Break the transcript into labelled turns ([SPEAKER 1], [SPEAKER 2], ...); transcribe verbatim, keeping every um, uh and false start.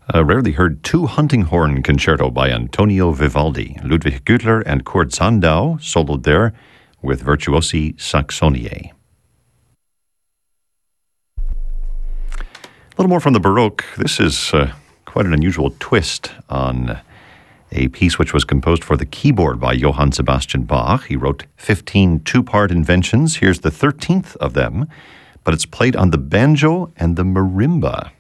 [SPEAKER 1] A rarely heard two hunting horn concerto by Antonio Vivaldi. Ludwig Güttler and Kurt Sandau soloed there with Virtuosi Saxoniae. A little more from the Baroque. This is uh, quite an unusual twist on a piece which was composed for the keyboard by Johann Sebastian Bach. He wrote fifteen two-part inventions. Here's the thirteenth of them, but it's played on the banjo and the marimba.